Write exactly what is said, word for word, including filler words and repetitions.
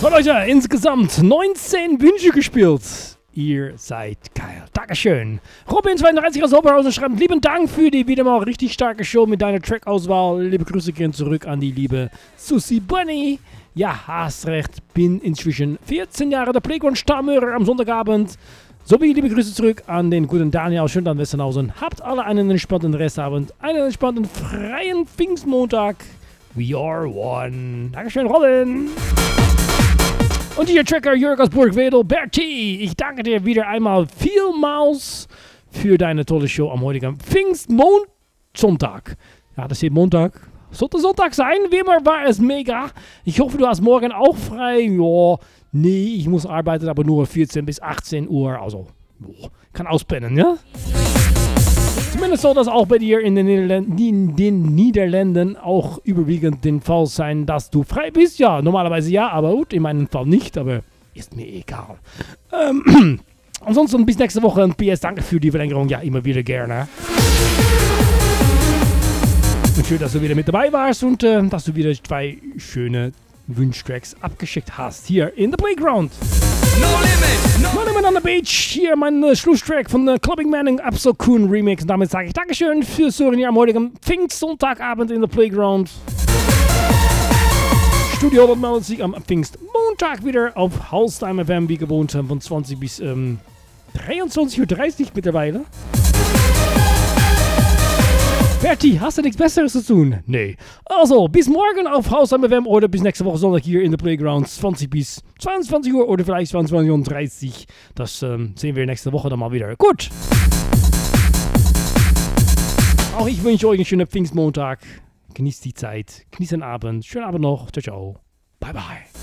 Leute, insgesamt neunzehn Wünsche gespielt. Ihr seid geil. Dankeschön. Robin zweiunddreißig aus Oberhausen schreibt, lieben Dank für die wieder mal richtig starke Show mit deiner Track-Auswahl. Liebe Grüße gehen zurück an die liebe Susie Bunny. Ja, hast recht. Bin inzwischen vierzehn Jahre der Playground-Stammhörer am Sonntagabend. Sowie liebe Grüße zurück an den guten Daniel aus Schönland-Westernhausen. Habt alle einen entspannten Restabend, einen entspannten freien Pfingstmontag. We are one. Dankeschön, Robin. Und hier Tracker Jörg aus Burgwedel. Bertie, ich danke dir wieder einmal vielmals für deine tolle Show am heutigen Pfingstmondsonntag. Ja, das ist Montag. Sollte Sonntag sein, wie immer war es mega. Ich hoffe, du hast morgen auch frei. Ja, nee, ich muss arbeiten, aber nur vierzehn bis achtzehn Uhr. Also, kann auspennen, ja? Zumindest soll das auch bei dir in den, Niederlanden, in den Niederlanden auch überwiegend den Fall sein, dass du frei bist. Ja, normalerweise ja, aber gut, in meinem Fall nicht, aber ist mir egal. Ähm, ansonsten bis nächste Woche und P S, danke für die Verlängerung. Ja, immer wieder gerne. Und schön, dass du wieder mit dabei warst und äh, dass du wieder zwei schöne Wunschtracks abgeschickt hast hier in The Playground. No Limit! No, no Limit on the Beach. Hier mein äh, Schlusstrack von der Clubbing Manning Absol Coon Remix. Und damit sage ich Dankeschön fürs Hören hier am heutigen Pfingstsonntagabend in The Playground. Studio meldet sich am Pfingstmontag wieder auf Holztime F M, wie gewohnt, von zwanzig bis ähm, dreiundzwanzig Uhr dreißig mittlerweile. Bertie, hast du nichts Besseres zu tun? Nee. Also, bis morgen auf Haus am F M oder bis nächste Woche Sonntag hier in The Playground. zwanzig bis zweiundzwanzig Uhr oder vielleicht zweiundzwanzig Uhr dreißig. Das ähm, sehen wir nächste Woche dann mal wieder. Gut. Auch ich wünsche euch einen schönen Pfingstmontag. Genießt die Zeit. Genießt den Abend. Schönen Abend noch. Ciao, ciao. Bye, bye.